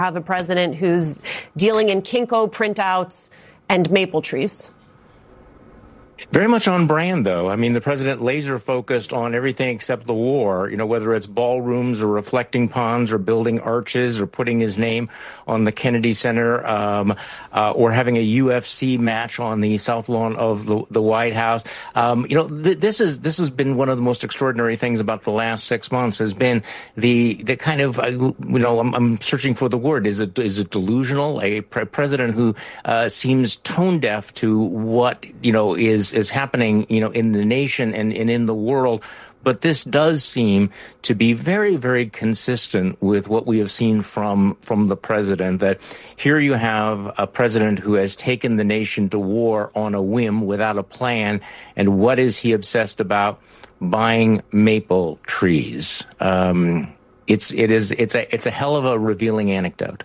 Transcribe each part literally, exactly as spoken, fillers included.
Have a president who's dealing in Kinko printouts and maple trees. Very much on brand, though. I mean, the president laser focused on everything except the war, you know, whether it's ballrooms or reflecting ponds or building arches or putting his name on the Kennedy Center um, uh, or having a U F C match on the South Lawn of the, the White House. Um, you know, th- this is this has been one of the most extraordinary things about the last six months has been the the kind of, uh, you know, I'm, I'm searching for the word. Is it is it delusional? A pre- president who uh, seems tone deaf to what, you know, is is happening, you know, in the nation and, and in the world. But this does seem to be very, very consistent with what we have seen from from the president, that here you have a president who has taken the nation to war on a whim without a plan. And what is he obsessed about? Buying maple trees. Um, it's it is it's a it's a hell of a revealing anecdote.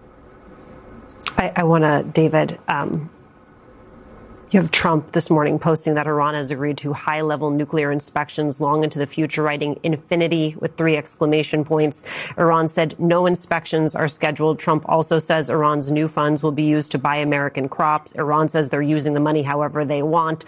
I, I want to, David. Um, You have Trump this morning posting that Iran has agreed to high-level nuclear inspections long into the future, writing infinity with three exclamation points. Iran said no inspections are scheduled. Trump also says Iran's new funds will be used to buy American crops. Iran says they're using the money however they want.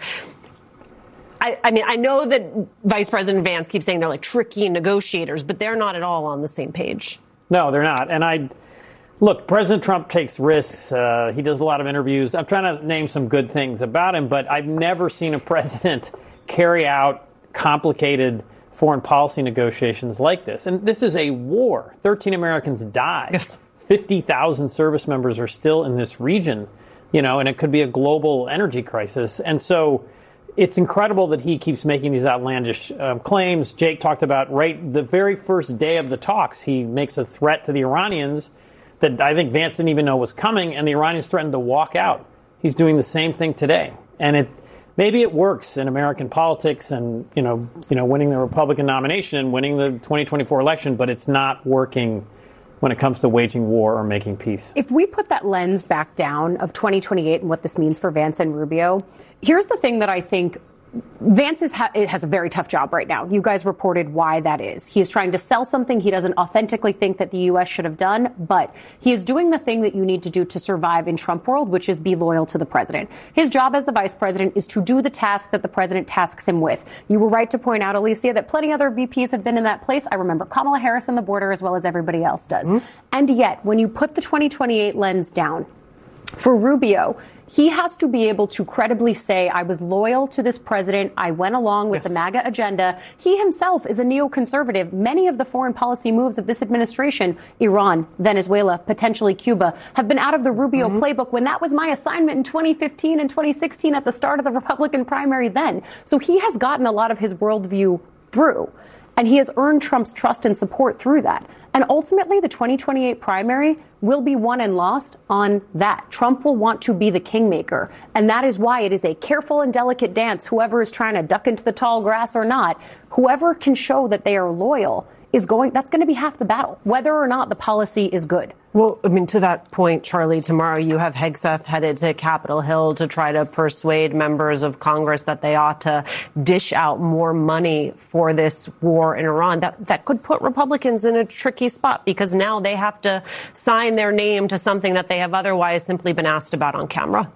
I, I mean, I know that Vice President Vance keeps saying they're like tricky negotiators, but they're not at all on the same page. No, they're not. And I... Look, President Trump takes risks. Uh, he does a lot of interviews. I'm trying to name some good things about him, but I've never seen a president carry out complicated foreign policy negotiations like this. And this is a war. thirteen Americans died. Yes. fifty thousand service members are still in this region, you know, and it could be a global energy crisis. And so it's incredible that he keeps making these outlandish um, claims. Jake talked about right the very first day of the talks, he makes a threat to the Iranians that I think Vance didn't even know was coming, and the Iranians threatened to walk out. He's doing the same thing today. And it maybe it works in American politics and, you know, you know, winning the Republican nomination and winning the twenty twenty-four election, but it's not working when it comes to waging war or making peace. If we put that lens back down of twenty twenty-eight and what this means for Vance and Rubio, here's the thing that I think Vance is ha- it has a very tough job right now. You guys reported why that is. He is trying to sell something he doesn't authentically think that the U S should have done, but he is doing the thing that you need to do to survive in Trump world, which is be loyal to the president. His job as the vice president is to do the task that the president tasks him with. You were right to point out, Alicia, that plenty other V Ps have been in that place. I remember Kamala Harris on the border as well as everybody else does. Mm-hmm. And yet, when you put the twenty twenty-eight lens down, for Rubio, he has to be able to credibly say, I was loyal to this president. I went along with yes. the MAGA agenda. He himself is a neoconservative. Many of the foreign policy moves of this administration, Iran, Venezuela, potentially Cuba, have been out of the Rubio mm-hmm. playbook when that was my assignment in twenty fifteen and twenty sixteen at the start of the Republican primary then. So he has gotten a lot of his worldview through, and he has earned Trump's trust and support through that. And ultimately, the twenty twenty-eight primary will be won and lost on that. Trump will want to be the kingmaker. And that is why it is a careful and delicate dance. Whoever is trying to duck into the tall grass or not, whoever can show that they are loyal is going, that's going to be half the battle, whether or not the policy is good. Well, I mean, to that point, Charlie, tomorrow you have Hegseth headed to Capitol Hill to try to persuade members of Congress that they ought to dish out more money for this war in Iran. That that could put Republicans in a tricky spot because now they have to sign their name to something that they have otherwise simply been asked about on camera.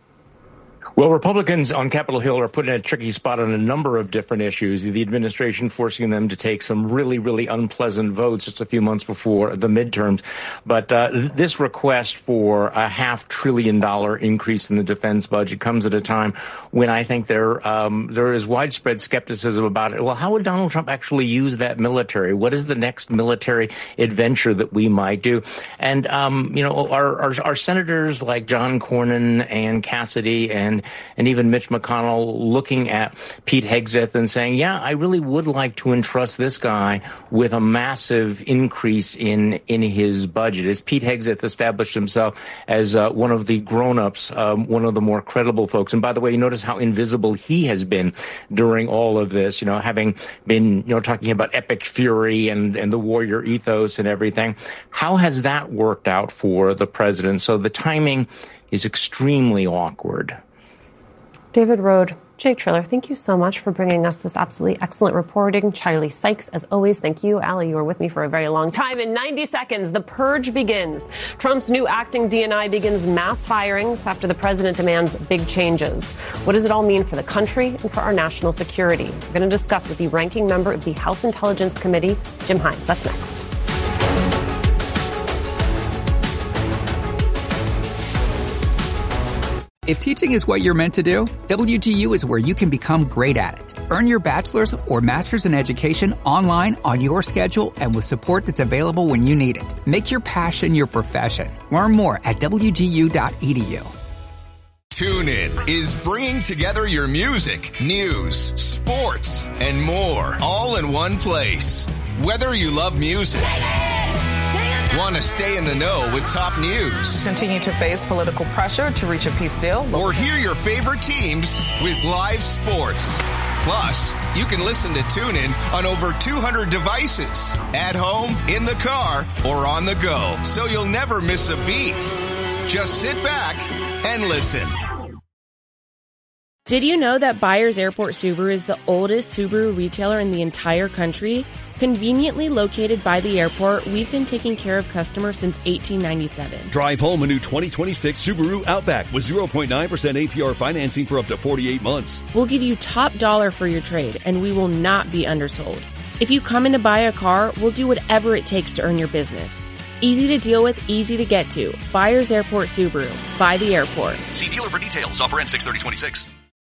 Well, Republicans on Capitol Hill are put in a tricky spot on a number of different issues. The administration forcing them to take some really, really unpleasant votes just a few months before the midterms. But uh, this request for a half trillion dollar increase in the defense budget comes at a time when I think there um, there is widespread skepticism about it. Well, how would Donald Trump actually use that military? What is the next military adventure that we might do? And, um, you know, our, our, our senators like John Cornyn and Cassidy and and even Mitch McConnell looking at Pete Hegseth and saying, yeah, I really would like to entrust this guy with a massive increase in in his budget. As Pete Hegseth established himself as uh, one of the grown-ups, um, one of the more credible folks. And by the way, you notice how invisible he has been during all of this, you know, having been, you know, talking about epic fury and, and the warrior ethos and everything. How has that worked out for the president? So the timing is extremely awkward. David Rohde, Jake Triller, thank you so much for bringing us this absolutely excellent reporting. Charlie Sykes, as always, thank you. Allie, you were with me for a very long time. In ninety seconds, the purge begins. Trump's new acting D N I begins mass firings after the president demands big changes. What does it all mean for the country and for our national security? We're going to discuss with the ranking member of the House Intelligence Committee, Jim Himes. That's next. If teaching is what you're meant to do, W G U is where you can become great at it. Earn your bachelor's or master's in education online on your schedule and with support that's available when you need it. Make your passion your profession. Learn more at W G U dot E D U. TuneIn is bringing together your music, news, sports, and more all in one place. Whether you love music, want to stay in the know with top news, continue to face political pressure to reach a peace deal, or hear your favorite teams with live sports. Plus, you can listen to TuneIn on over two hundred devices, at home, in the car, or on the go, so you'll never miss a beat. Just sit back and listen. Did you know that Byers Airport Subaru is the oldest Subaru retailer in the entire country? Conveniently located by the airport, we've been taking care of customers since eighteen ninety-seven. Drive home a new twenty twenty-six Subaru Outback with zero point nine percent A P R financing for up to forty-eight months. We'll give you top dollar for your trade, and we will not be undersold. If you come in to buy a car, we'll do whatever it takes to earn your business. Easy to deal with, easy to get to. Byers Airport Subaru. By the airport. See dealer for details. Offer ends six thirty twenty-six.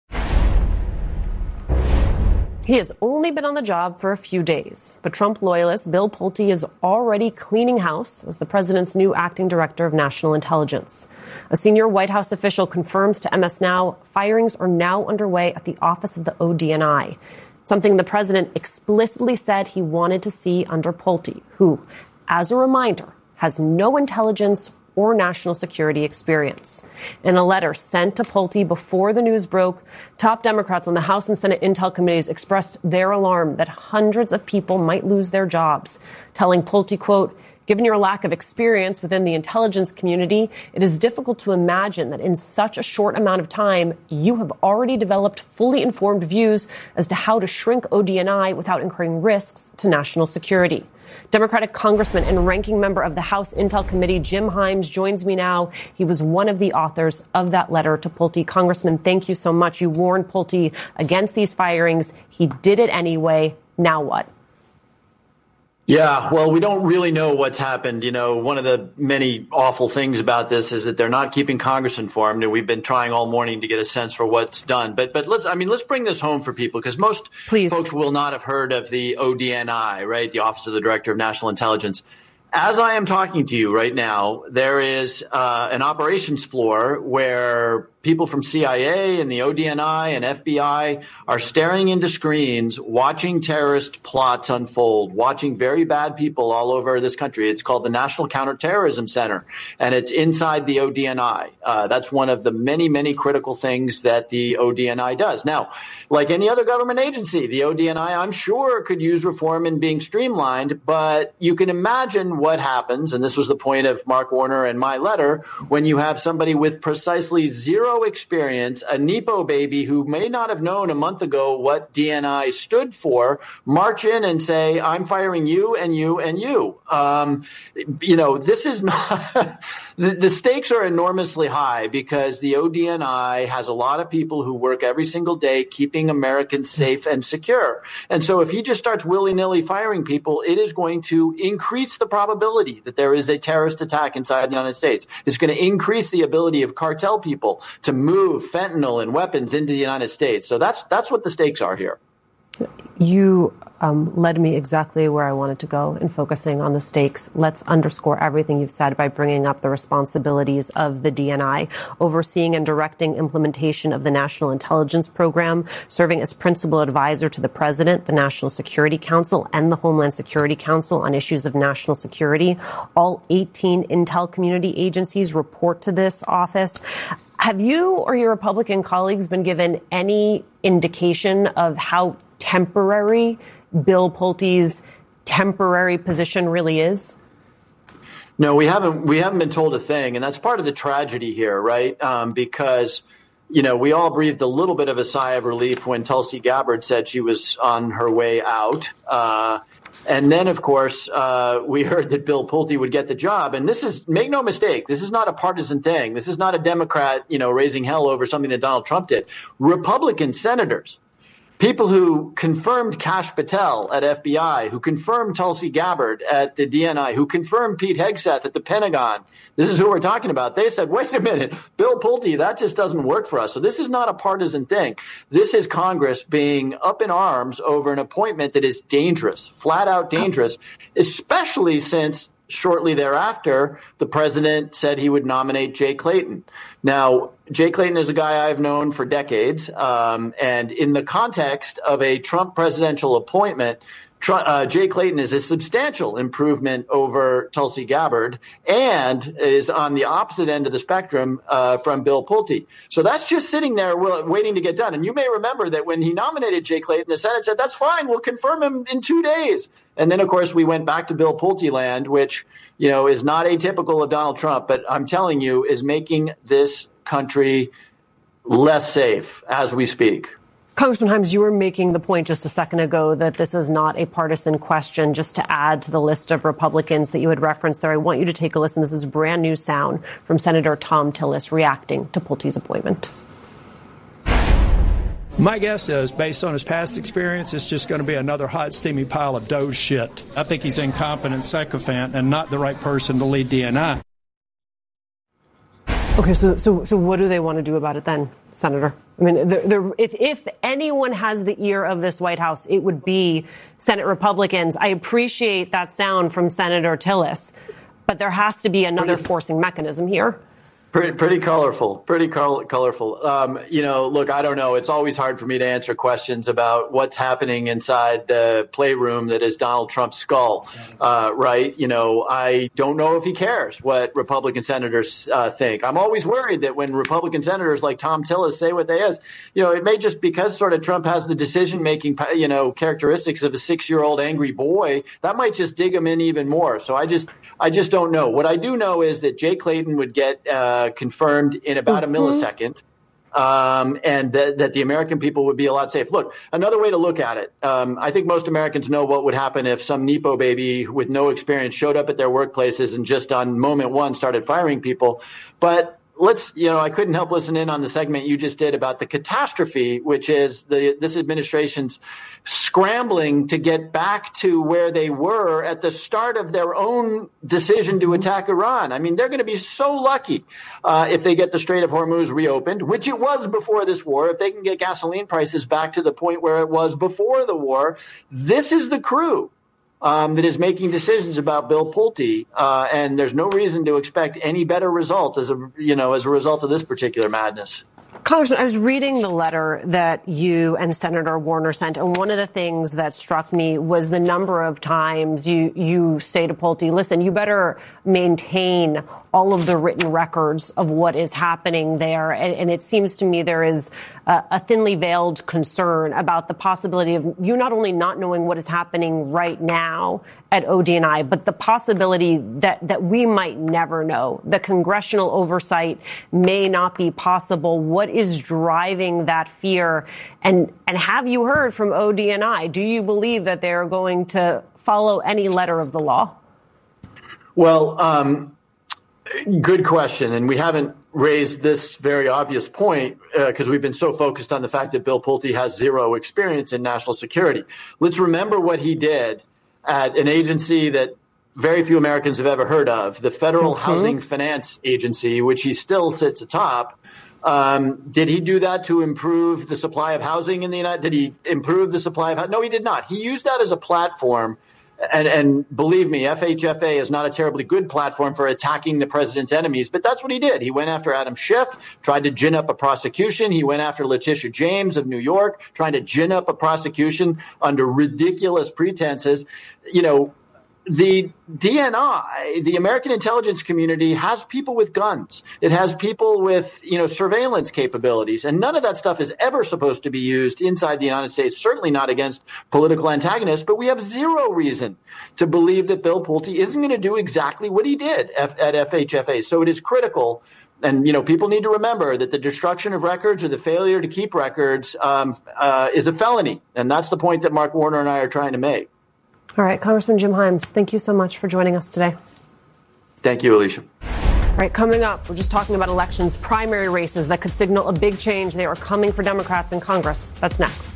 He has only been on the job for a few days, but Trump loyalist Bill Pulte is already cleaning house as the president's new acting director of national intelligence. A senior White House official confirms to M S Now firings are now underway at the office of the O D N I, something the president explicitly said he wanted to see under Pulte, who, as a reminder, has no intelligence or national security experience. In a letter sent to Pulte before the news broke, top Democrats on the House and Senate Intel committees expressed their alarm that hundreds of people might lose their jobs, telling Pulte, quote, "Given your lack of experience within the intelligence community, it is difficult to imagine that in such a short amount of time, you have already developed fully informed views as to how to shrink O D N I without incurring risks to national security." Democratic Congressman and ranking member of the House Intel Committee, Jim Himes, joins me now. He was one of the authors of that letter to Pulte. Congressman, thank you so much. You warned Pulte against these firings. He did it anyway. Now what? Yeah, well, we don't really know what's happened. You know, one of the many awful things about this is that they're not keeping Congress informed, and we've been trying all morning to get a sense for what's done. But but let's, I mean, let's bring this home for people, because most Please. folks will not have heard of the O D N I, right? The Office of the Director of National Intelligence. As I am talking to you right now, there is uh, an operations floor where people from C I A and the O D N I and F B I are staring into screens, watching terrorist plots unfold, watching very bad people all over this country. It's called the National Counterterrorism Center, and it's inside the O D N I. Uh, that's one of the many, many critical things that the O D N I does. Now, like any other government agency, the O D N I, I'm sure, could use reform and being streamlined, but you can imagine what happens, and this was the point of Mark Warner and my letter, when you have somebody with precisely zero experience, a Nepo baby who may not have known a month ago what D N I stood for, march in and say, I'm firing you and you and you. Um, you know, this is not, the, the stakes are enormously high because the O D N I has a lot of people who work every single day keeping Americans safe and secure. And so if he just starts willy-nilly firing people, it is going to increase the probability that there is a terrorist attack inside the United States. It's going to increase the ability of cartel people to move fentanyl and weapons into the United States. So that's that's what the stakes are here. You um, led me exactly where I wanted to go in focusing on the stakes. Let's underscore everything you've said by bringing up the responsibilities of the D N I, overseeing and directing implementation of the National Intelligence Program, serving as principal advisor to the President, the National Security Council, and the Homeland Security Council on issues of national security. All eighteen intel community agencies report to this office. Have you or your Republican colleagues been given any indication of how temporary Bill Pulte's temporary position really is? No, we haven't. We haven't been told a thing, and that's part of the tragedy here, right? Um, because you know, we all breathed a little bit of a sigh of relief when Tulsi Gabbard said she was on her way out. Uh, and then, of course, uh, we heard that Bill Pulte would get the job. And this is, make no mistake, this is not a partisan thing. This is not a Democrat, you know, raising hell over something that Donald Trump did. Republican senators, people who confirmed Kash Patel at F B I, who confirmed Tulsi Gabbard at the D N I, who confirmed Pete Hegseth at the Pentagon. This is who we're talking about. They said, wait a minute, Bill Pulte, that just doesn't work for us. So this is not a partisan thing. This is Congress being up in arms over an appointment that is dangerous, flat out dangerous, especially since shortly thereafter, the president said he would nominate Jay Clayton. Now, Jay Clayton is a guy I've known for decades. Um, and in the context of a Trump presidential appointment, Uh, Jay Clayton is a substantial improvement over Tulsi Gabbard and is on the opposite end of the spectrum uh, from Bill Pulte. So that's just sitting there waiting to get done. And you may remember that when he nominated Jay Clayton, the Senate said, that's fine, we'll confirm him in two days. And then, of course, we went back to Bill Pulte land, which, you know, is not atypical of Donald Trump, but I'm telling you, is making this country less safe as we speak. Congressman Hyms, you were making the point just a second ago that this is not a partisan question. Just to add to the list of Republicans that you had referenced there, I want you to take a listen. This is brand new sound from Senator Thom Tillis reacting to Pulte's appointment. My guess is, based on his past experience, it's just going to be another hot, steamy pile of Doge shit. I think he's incompetent, sycophant, and not the right person to lead D N I. Okay, so so so what do they want to do about it then, Senator? I mean, the, the, if, if anyone has the ear of this White House, it would be Senate Republicans. I appreciate that sound from Senator Tillis, but there has to be another forcing mechanism here. Pretty, pretty colorful, pretty col- colorful. Um, you know, look, I don't know. It's always hard for me to answer questions about what's happening inside the playroom that is Donald Trump's skull, uh, right? You know, I don't know if he cares what Republican senators uh, think. I'm always worried that when Republican senators like Thom Tillis say what they is, you know, it may just because sort of Trump has the decision-making, you know, characteristics of a six-year-old angry boy, that might just dig him in even more. So I just, I just don't know. What I do know is that Jay Clayton would get uh, confirmed in about a millisecond, um, and that, that the American people would be a lot safe. Look, another way to look at it, um, I think most Americans know what would happen if some Nepo baby with no experience showed up at their workplaces and just on moment one started firing people. But let's, you know, I couldn't help listen in on the segment you just did about the catastrophe, which is the this administration's scrambling to get back to where they were at the start of their own decision to attack Iran. I mean, they're going to be so lucky uh, if they get the Strait of Hormuz reopened, which it was before this war. If they can get gasoline prices back to the point where it was before the war, this is the crew Um, that is making decisions about Bill Pulte, uh, and there's no reason to expect any better result as a you know as a result of this particular madness. Congressman, I was reading the letter that you and Senator Warner sent, and one of the things that struck me was the number of times you you say to Pulte, listen, you better maintain all of the written records of what is happening there. And, and it seems to me there is a, a thinly veiled concern about the possibility of you not only not knowing what is happening right now at O D N I, but the possibility that, that we might never know. The congressional oversight may not be possible. What is driving that fear? And, and have you heard from O D N I? Do you believe that they're going to follow any letter of the law? Well, um, good question. And we haven't raised this very obvious point because uh, we've been so focused on the fact that Bill Pulte has zero experience in national security. Let's remember what he did at an agency that very few Americans have ever heard of, the Federal mm-hmm. Housing Finance Agency, which he still sits atop. Um, did he do that to improve the supply of housing in the United States? Did he improve the supply of housing? No, he did not. He used that as a platform. And, and believe me, F H F A is not a terribly good platform for attacking the president's enemies, but that's what he did. He went after Adam Schiff, tried to gin up a prosecution. He went after Letitia James of New York, trying to gin up a prosecution under ridiculous pretenses. You know, the D N I, the American intelligence community, has people with guns. It has people with, you know, surveillance capabilities. And none of that stuff is ever supposed to be used inside the United States, certainly not against political antagonists. But we have zero reason to believe that Bill Pulte isn't going to do exactly what he did at F H F A. So it is critical. And, you know, people need to remember that the destruction of records or the failure to keep records um, uh, is a felony. And that's the point that Mark Warner and I are trying to make. All right, Congressman Jim Himes, thank you so much for joining us today. Thank you, Alicia. All right, coming up, we're just talking about elections, primary races that could signal a big change. They are coming for Democrats in Congress. That's next.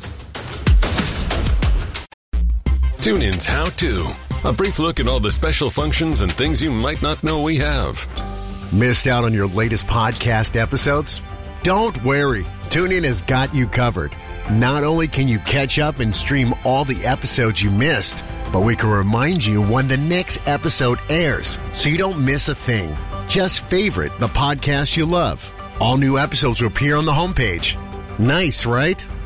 TuneIn's How To. A brief look at all the special functions and things you might not know we have. Missed out on your latest podcast episodes? Don't worry. TuneIn has got you covered. Not only can you catch up and stream all the episodes you missed, but we can remind you when the next episode airs so you don't miss a thing. Just favorite the podcast you love. All new episodes will appear on the homepage. Nice, right?